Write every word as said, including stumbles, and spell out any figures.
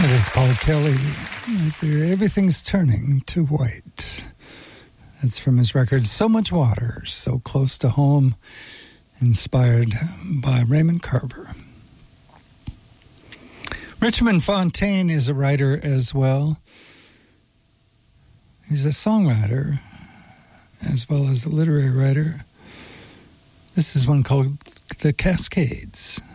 That is Paul Kelly. Right there. Everything's turning to white. That's from his record, So Much Water, So Close to Home, inspired by Raymond Carver. Richmond Fontaine is a writer as well. He's a songwriter as well as a literary writer. This is one called The Cascades.